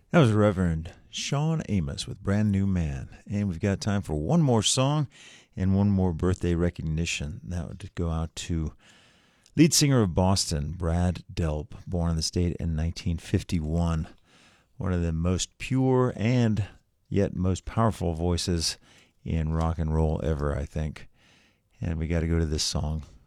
That was Reverend Sean Amos with Brand New Man. And we've got time for one more song and one more birthday recognition. That would go out to lead singer of Boston, Brad Delp, born in the state in 1951. One of the most pure and yet most powerful voices in rock and roll ever, I think. And we got to go to this song.